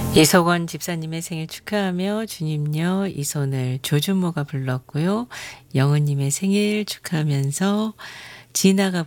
이석원 집사님의 생일 축하하며 주님요 이손을 조준모가 불렀고요. 영은님의 생일 축하하면서 진아가